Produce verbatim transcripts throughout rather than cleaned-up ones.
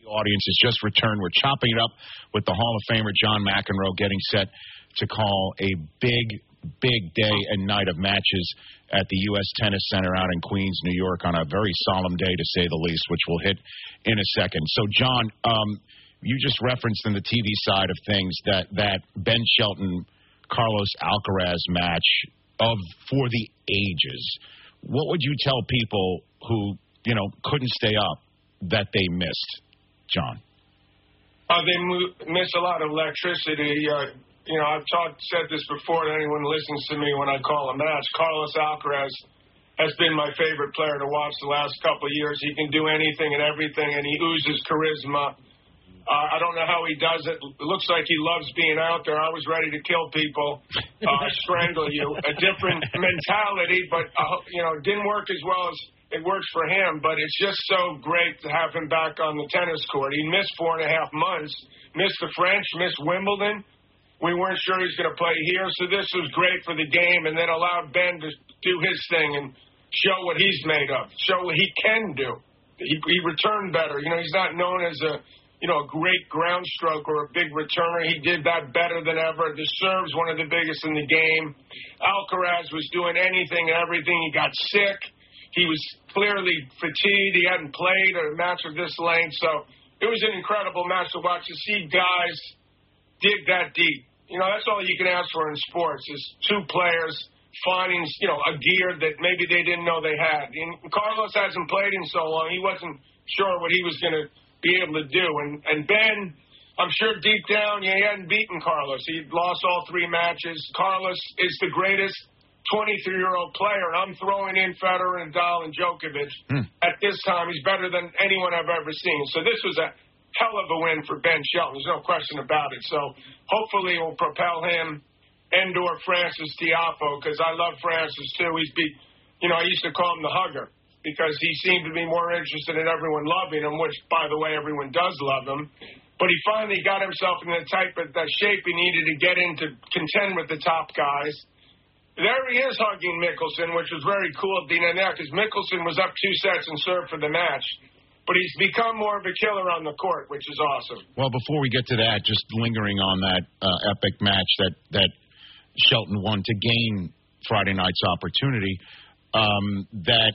Audience has just returned. We're chopping it up with the Hall of Famer John McEnroe, getting set to call a big, big day and night of matches at the U S Tennis Center out in Queens, New York, on a very solemn day, to say the least, which we'll hit in a second. So, John, um, you just referenced in the T V side of things that that Ben Shelton Carlos Alcaraz match of for the ages. What would you tell people who, you know, couldn't stay up that they missed, John? Uh, they mo- miss a lot of electricity. Uh, you know, I've talked, said this before to anyone who listens to me when I call a match. Carlos Alcaraz has been my favorite player to watch the last couple of years. He can do anything and everything, and he oozes charisma. Uh, I don't know how he does it. It looks like he loves being out there. I was ready to kill people, uh, strangle you. A different mentality, but, uh, you know, it didn't work as well as it works for him, but it's just so great to have him back on the tennis court. He missed four and a half months, missed the French, missed Wimbledon. We weren't sure he was going to play here, so this was great for the game, and then allowed Ben to do his thing and show what he's made of, show what he can do. He, he returned better. You know, he's not known as a, you know, a great ground stroke or a big returner. He did that better than ever. The serve's one of the biggest in the game. Alcaraz was doing anything and everything. He got sick. He was clearly fatigued. He hadn't played a match of this length. So it was an incredible match to watch, to see guys dig that deep. You know, that's all you can ask for in sports is two players finding, you know, a gear that maybe they didn't know they had. And Carlos hasn't played in so long. He wasn't sure what he was going to be able to do. And, and Ben, I'm sure deep down, yeah, he hadn't beaten Carlos. He'd lost all three matches. Carlos is the greatest twenty-three-year-old player, and I'm throwing in Federer and Nadal and Djokovic. Hmm. At this time, he's better than anyone I've ever seen. So this was a hell of a win for Ben Shelton. There's no question about it. So hopefully it will propel him and/or Francis Tiafoe, because I love Francis too. He's be, you know, I used to call him the hugger because he seemed to be more interested in everyone loving him, which, by the way, everyone does love him. But he finally got himself in the type of the shape he needed to get in to contend with the top guys. There he is hugging Mickelson, which was very cool of Dean and that, because Mickelson was up two sets and served for the match. But he's become more of a killer on the court, which is awesome. Well, before we get to that, just lingering on that uh, epic match that, that Shelton won to gain Friday night's opportunity, um, that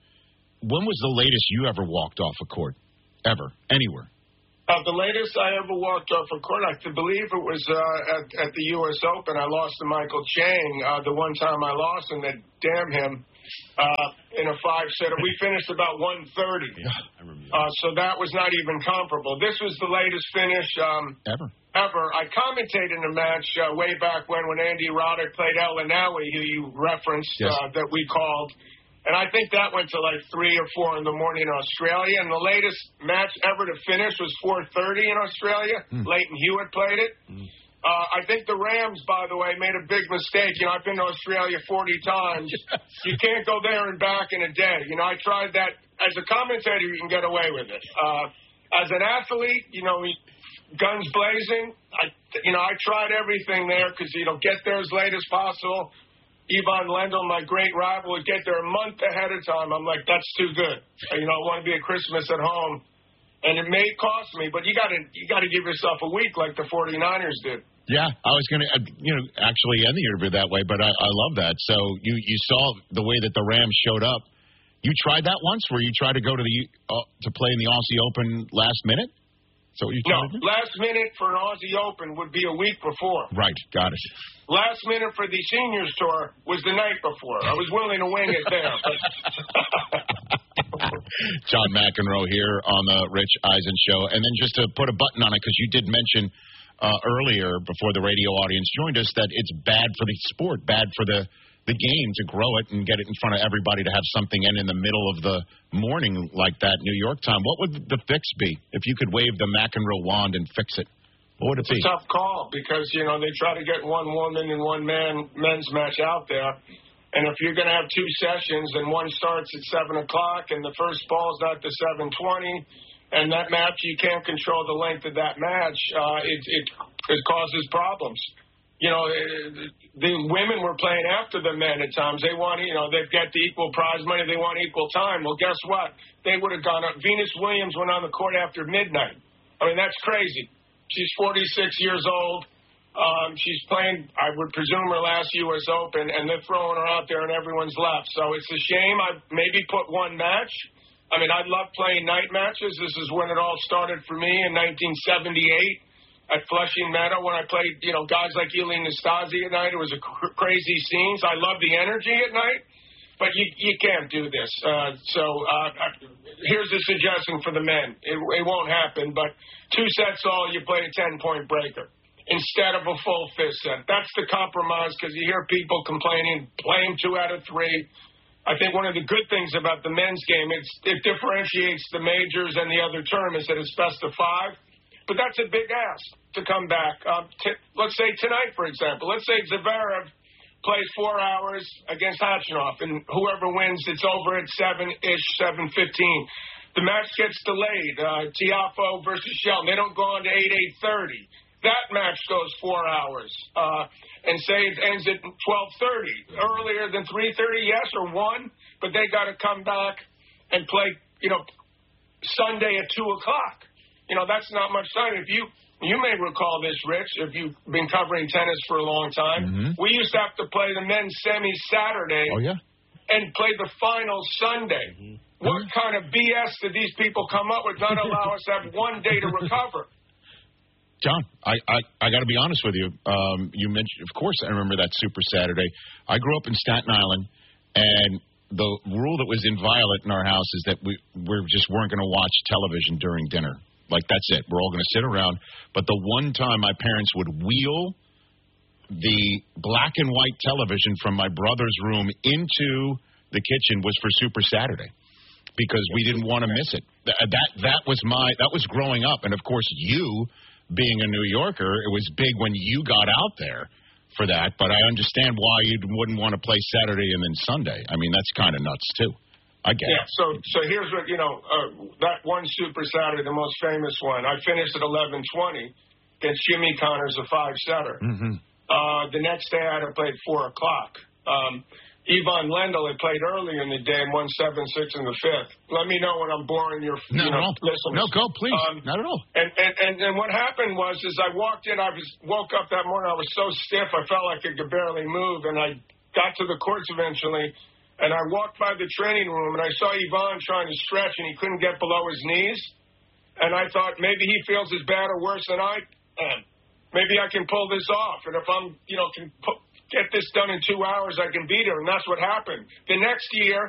when was the latest you ever walked off a court? Ever? Anywhere? Uh, the latest I ever walked off a court, I believe it was uh, at, at the U S Open. I lost to Michael Chang uh, the one time I lost, and then damn him, uh, in a five-setter. We finished about one thirty. Yeah, I remember that. Uh, so that was not even comparable. This was the latest finish um, ever. Ever. I commentated in a match uh, way back when when Andy Roddick played El Inawi, who you referenced, yes. uh, that we called. And I think that went to like three or four in the morning in Australia. And the latest match ever to finish was four thirty in Australia. Mm. Leighton Hewitt played it. Mm. Uh, I think the Rams, by the way, made a big mistake. You know, I've been to Australia forty times. Yes. You can't go there and back in a day. You know, I tried that. As a commentator, you can get away with it. Uh, as an athlete, you know, guns blazing, I, you know, I tried everything there because, you know, get there as late as possible. Ivan Lendl, my great rival, would get there a month ahead of time. I'm like, that's too good. You know, I want to be at Christmas at home. And it may cost me, but you got to you got to give yourself a week like the forty-niners did. Yeah, I was going to, uh, you know, actually end the interview that way, but I, I love that. So you, you saw the way that the Rams showed up. You tried that once, where you tried to go to the uh, to play in the Aussie Open last minute? So what you tried no, to do? Last minute for an Aussie Open would be a week before. Right, got it. Last minute for the Seniors Tour was the night before. I was willing to wing it there. But John McEnroe here on the Rich Eisen Show. And then just to put a button on it, because you did mention uh, earlier before the radio audience joined us that it's bad for the sport, bad for the, the game to grow it and get it in front of everybody to have something end in the middle of the morning like that New York time. What would the fix be if you could wave the McEnroe wand and fix it? What would it it's be? It's a tough call because, you know, they try to get one woman and one man men's match out there. And if you're going to have two sessions and one starts at seven o'clock and the first ball's not to seven twenty, and that match, you can't control the length of that match, uh, it, it, it causes problems. you know, the women were playing after the men at times. They want, you know, they've got the equal prize money. They want equal time. Well, guess what? They would have gone up. Venus Williams went on the court after midnight. I mean, that's crazy. She's forty-six years old. Um, she's playing, I would presume, her last U S Open, and they're throwing her out there, and everyone's left. So it's a shame. I maybe put one match. I mean, I love playing night matches. This is when it all started for me in nineteen seventy-eight at Flushing Meadow when I played, you know, guys like Eli Nastasi at night. It was a cr- crazy scenes. I love the energy at night, but you you can't do this. Uh, so uh, here's a suggestion for the men. It, it won't happen, but two sets all, you play a ten-point breaker instead of a full fifth set. That's the compromise, because you hear people complaining, playing two out of three. I think one of the good things about the men's game, it's, it differentiates the majors and the other tournaments that it's best of five. But that's a big ask to come back. Um, t- let's say tonight, for example. Let's say Zverev plays four hours against Khachanov, and whoever wins, it's over at seven-ish, seven fifteen. The match gets delayed. Uh, Tiafoe versus Shelton. They don't go on to eight, eight thirty. That match goes four hours. Uh, and say it ends at twelve thirty. Earlier than three thirty, yes, or one, but they got to come back and play, you know, Sunday at two o'clock. You know, that's not much time. If you you may recall this, Rich, if you've been covering tennis for a long time. Mm-hmm. We used to have to play the men's semi Saturday. Oh, yeah? And play the final Sunday. Mm-hmm. What mm-hmm. kind of B S did these people come up with? Not allow us to have one day to recover. John, I, I, I got to be honest with you. Um, you mentioned, of course, I remember that Super Saturday. I grew up in Staten Island, and the rule that was inviolate in our house is that we we just weren't going to watch television during dinner. Like, that's it. We're all going to sit around. But the one time my parents would wheel the black and white television from my brother's room into the kitchen was for Super Saturday, because we didn't want to miss it. That, that that was my that was growing up, and of course you, being a New Yorker, it was big when you got out there for that. But I understand why you wouldn't want to play Saturday and then Sunday. I mean, that's kind of nuts too. I get yeah, it. so so here's what, you know, uh, that one Super Saturday, the most famous one, I finished at eleven twenty against Jimmy Connors, a five-setter. Mm-hmm. Uh, the next day I had to play at four o'clock. Um, Ivan Lendl had played earlier in the day and won seven six in the fifth. Let me know when I'm boring your no, you know, no. listeners. No, go, please. Um, Not at all. And, and, and, and what happened was, as I walked in, I was woke up that morning, I was so stiff, I felt like I could barely move, and I got to the courts eventually. And I walked by the training room, and I saw Ivan trying to stretch, and he couldn't get below his knees. And I thought, maybe he feels as bad or worse than I am. Maybe I can pull this off. And if I'm, you know, can pu- get this done in two hours, I can beat him. And that's what happened. The next year,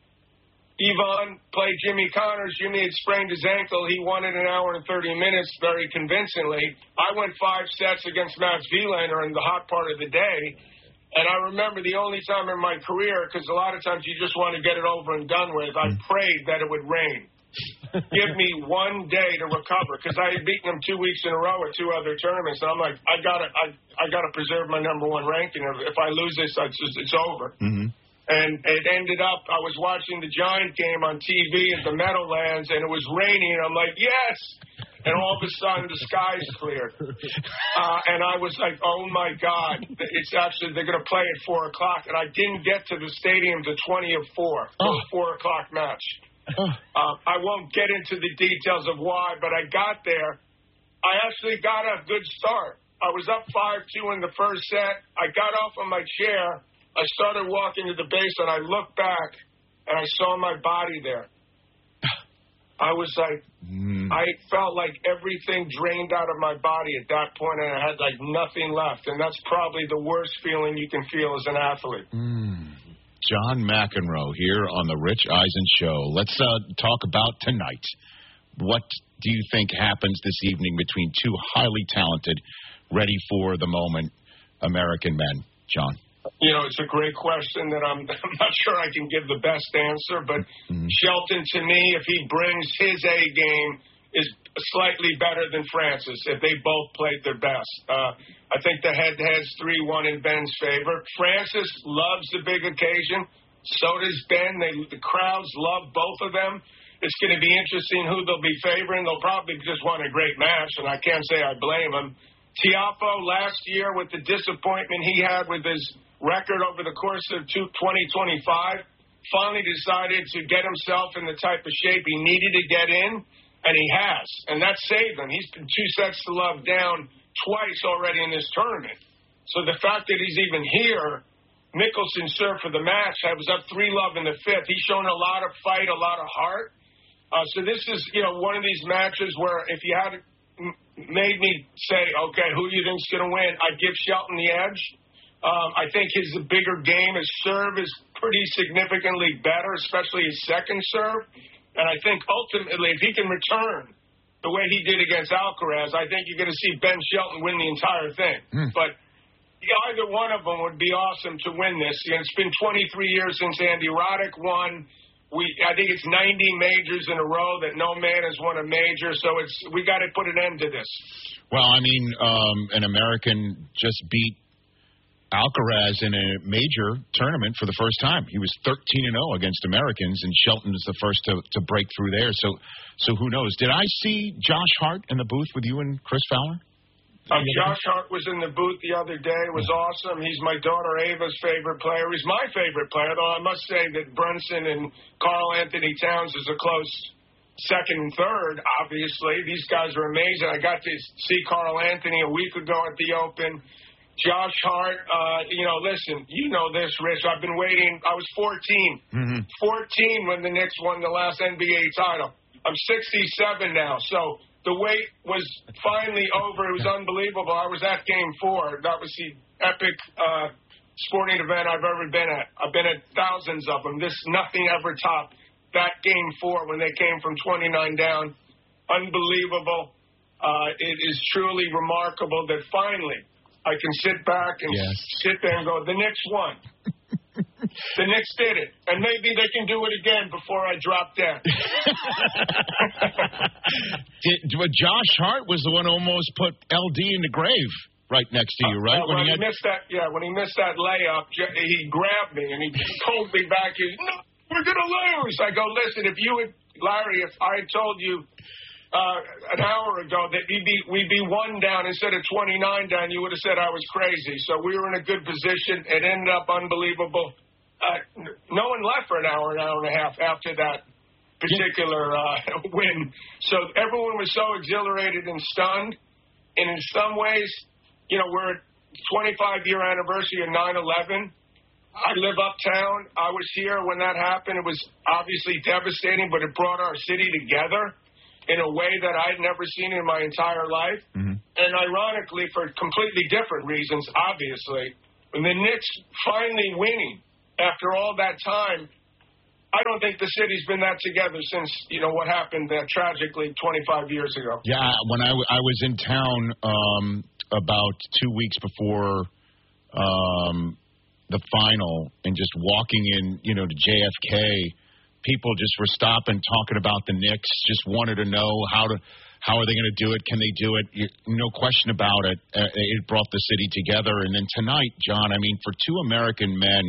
Ivan played Jimmy Connors. Jimmy had sprained his ankle. He won in an hour and thirty minutes very convincingly. I went five sets against Mats Wilander in the hot part of the day. And I remember the only time in my career, because a lot of times you just want to get it over and done with, I prayed that it would rain. Give me one day to recover, because I had beaten him two weeks in a row at two other tournaments. And I'm like, I gotta, I, I gotta preserve my number one ranking. If I lose this, it's, just, it's over. Mm-hmm. And it ended up, I was watching the Giant game on T V at the Meadowlands, and it was raining. And I'm like, yes. And all of a sudden, the skies cleared. Uh, and I was like, oh, my God. It's actually, they're going to play at four o'clock. And I didn't get to the stadium to twenty of four, for oh. a four o'clock match. Oh. Uh, I won't get into the details of why, but I got there. I actually got a good start. I was up five two in the first set. I got off of my chair. I started walking to the base, and I looked back, and I saw my body there. I was like, mm. I felt like everything drained out of my body at that point, and I had like nothing left. And that's probably the worst feeling you can feel as an athlete. Mm. John McEnroe here on the Rich Eisen Show. Let's uh, talk about tonight. What do you think happens this evening between two highly talented, ready for the moment American men, John? You know, it's a great question that I'm, I'm not sure I can give the best answer, but mm-hmm. Shelton, to me, if he brings his A game, is slightly better than Francis, if they both played their best. Uh, I think the head-to-head's three one in Ben's favor. Francis loves the big occasion. So does Ben. They, the crowds love both of them. It's going to be interesting who they'll be favoring. They'll probably just want a great match, and I can't say I blame them. Tiafoe last year, with the disappointment he had with his record over the course of twenty twenty-five, finally decided to get himself in the type of shape he needed to get in, and he has. And that saved him. He's been two sets to love down twice already in this tournament. So the fact that he's even here, Mickelson served for the match. I was up three love in the fifth. He's shown a lot of fight, a lot of heart. Uh, so this is, you know, one of these matches where if you had m- made me say, okay, who do you think's going to win, I'd give Shelton the edge. Um, I think his bigger game, his serve is pretty significantly better, especially his second serve. And I think ultimately, if he can return the way he did against Alcaraz, I think you're going to see Ben Shelton win the entire thing. Mm. But either one of them would be awesome to win this. It's been twenty-three years since Andy Roddick won. We, I think it's ninety majors in a row that no man has won a major. So it's we got to put an end to this. Well, I mean, um, an American just beat Alcaraz in a major tournament for the first time. He was thirteen and oh against Americans, and Shelton was the first to, to break through there. So, so who knows? Did I see Josh Hart in the booth with you and Chris Fowler? Uh, Josh Hart was in the booth the other day. It was awesome. He's my daughter Ava's favorite player. He's my favorite player, though I must say that Brunson and Carl Anthony Towns is a close second and third, obviously. These guys are amazing. I got to see Carl Anthony a week ago at the Open. Josh Hart, uh, you know, listen, you know this, Rich. I've been waiting. I was fourteen. Mm-hmm. fourteen when the Knicks won the last N B A title. I'm sixty-seven now. So the wait was finally over. It was unbelievable. I was at Game four. That was the epic uh, sporting event I've ever been at. I've been at thousands of them. This, nothing ever topped that Game four when they came from twenty-nine down. Unbelievable. Uh, it is truly remarkable that finally I can sit back and yes. sit there and go, the Knicks won. The Knicks did it. And maybe they can do it again before I drop dead. Did, but Josh Hart was the one who almost put L D in the grave right next to you, right? Uh, when, when he, had... he missed that, yeah, when he missed that layup, he grabbed me and he pulled me back. He said, no, we're going to lose. I go, listen, if you had, Larry, if I had told you Uh, an hour ago that we'd be, we'd be one down instead of twenty-nine down, you would have said I was crazy. So we were in a good position. It ended up unbelievable. Uh, no one left for an hour, an hour and a half after that particular uh, win. So everyone was so exhilarated and stunned. And in some ways, you know, we're at twenty-five year anniversary of nine eleven. I live uptown. I was here when that happened. It was obviously devastating, but it brought our city together in a way that I'd never seen in my entire life. Mm-hmm. And ironically, for completely different reasons, obviously, when the Knicks finally winning after all that time, I don't think the city's been that together since, you know, what happened uh, tragically twenty-five years ago. Yeah, when I, w- I was in town um, about two weeks before um, the final and just walking in, you know, to J F K, people just were stopping, talking about the Knicks, just wanted to know how to, how are they going to do it? Can they do it? You, no question about it. Uh, it brought the city together. And then tonight, John, I mean, for two American men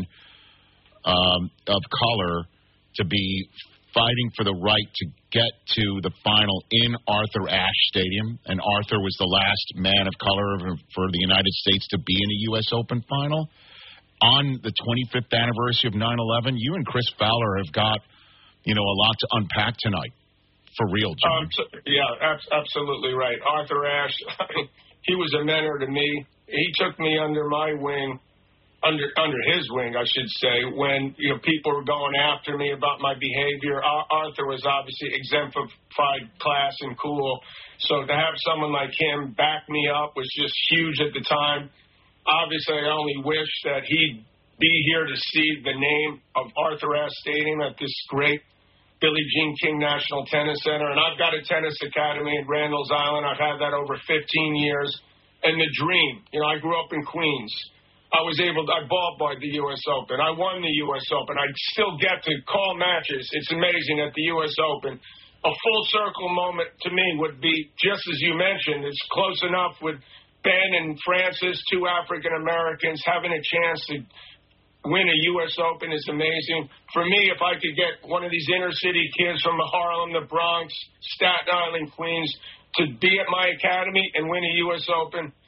um, of color to be fighting for the right to get to the final in Arthur Ashe Stadium, and Arthur was the last man of color for the United States to be in a U S Open final, on the twenty-fifth anniversary of nine eleven, you and Chris Fowler have got, you know, a lot to unpack tonight. For real, John. Um, so, yeah, ab- absolutely right. Arthur Ashe, he was a mentor to me. He took me under my wing, under under his wing, I should say, when, you know, people were going after me about my behavior. Ar- Arthur was obviously exemplified class and cool. So to have someone like him back me up was just huge at the time. Obviously, I only wish that he'd be here to see the name of Arthur Ashe Stadium at this great Billie Jean King National Tennis Center. And I've got a tennis academy in Randall's Island. I've had that over fifteen years. And the dream, you know, I grew up in Queens. I was able to, I ball boyed the U S Open. I won the U S Open. I still get to call matches. It's amazing at the U S Open. A full circle moment to me would be, just as you mentioned, it's close enough with Ben and Francis, two African Americans, having a chance to win a U S Open is amazing. For me, if I could get one of these inner city kids from Harlem, the Bronx, Staten Island, Queens, to be at my academy and win a U S Open,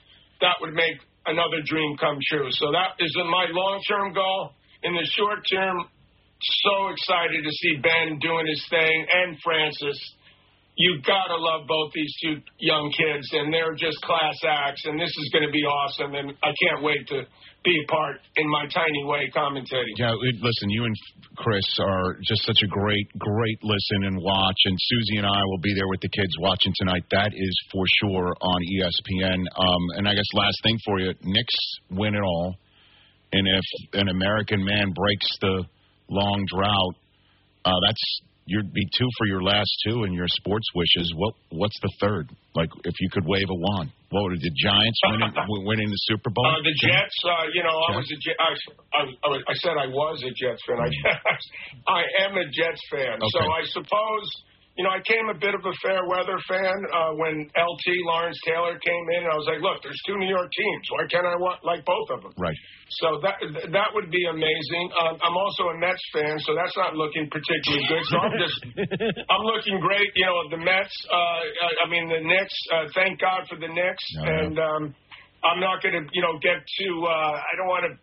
that would make another dream come true. So that is my long-term goal. In the short term, so excited to see Ben doing his thing and Francis. You've got to love both these two young kids, and they're just class acts, and this is going to be awesome, and I can't wait to be a part, in my tiny way, commentating. Yeah, listen, you and Chris are just such a great, great listen and watch, and Susie and I will be there with the kids watching tonight. That is for sure on E S P N. Um, and I guess last thing for you, Knicks win it all, and if an American man breaks the long drought, uh, that's... You'd be two for your last two in your sports wishes. What What's the third? Like, if you could wave a wand. What were the Giants winning, winning the Super Bowl? Uh, the Jets, uh, you know, Jets? I was a I, I, I said I was a Jets fan. I, I am a Jets fan. Okay. So I suppose, you know, I came a bit of a fair weather fan uh, when L T, Lawrence Taylor, came in. I was like, look, there's two New York teams. Why can't I want, like both of them? Right. So that that would be amazing. Um, I'm also a Mets fan, so that's not looking particularly good. So I'm just, I'm looking great. You know, the Mets, uh, I mean, the Knicks, uh, thank God for the Knicks. No, and no. Um, I'm not going to, you know, get to, uh, I don't want to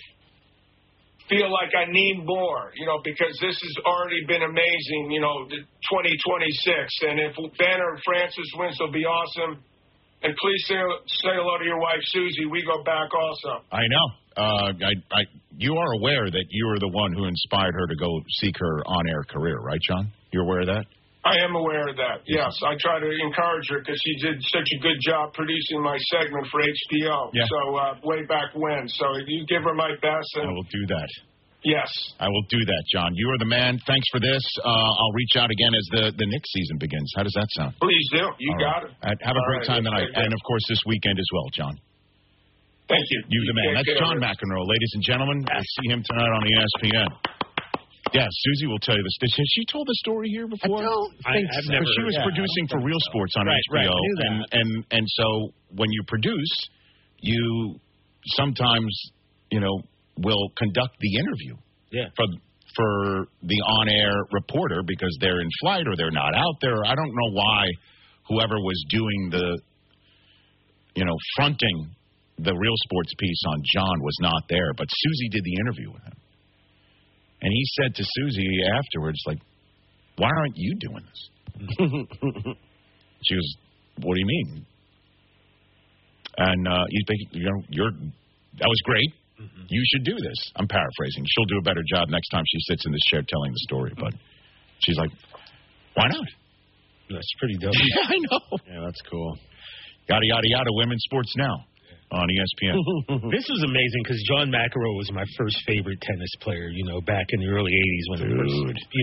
feel like I need more, you know, because this has already been amazing, you know, the twenty twenty-six. And if Ben or Francis wins, it'll be awesome. And please say, say hello to your wife, Susie. We go back also. I know. Uh, I, I, you are aware that you are the one who inspired her to go seek her on-air career, right, John? You're aware of that? I am aware of that, yes. I try to encourage her because she did such a good job producing my segment for H B O. Yeah. So uh, way back when. So you give her my best. And I will do that. Yes. I will do that, John. You are the man. Thanks for this. Uh, I'll reach out again as the, the Knicks season begins. How does that sound? Please do. You All got right. it. Have a All great right. time tonight. And, of course, this weekend as well, John. Thank you. You the man. Take That's care. John McEnroe, ladies and gentlemen. We'll see him tonight on E S P N. Yeah, Susie will tell you this. Has she told the story here before? I don't think I, I've so. never She was Yeah, producing for Real so. Sports on Right, H B O, right, I knew that. and and and so when you produce, you sometimes you know will conduct the interview. Yeah. For for the on-air reporter because they're in flight or they're not out there. I don't know why whoever was doing the you know fronting the Real Sports piece on John was not there, but Susie did the interview with him. And he said to Susie afterwards, like, why aren't you doing this? She goes, what do you mean? And uh, he's thinking, you know, you're, that was great. Mm-hmm. You should do this. I'm paraphrasing. She'll do a better job next time she sits in this chair telling the story. But she's like, why not? That's pretty dope. Yeah, I know. Yeah, that's cool. Yada, yada, yada, women's sports now on E S P N. This was amazing because John McEnroe was my first favorite tennis player, you know, back in the early eighties when Dude. it was, you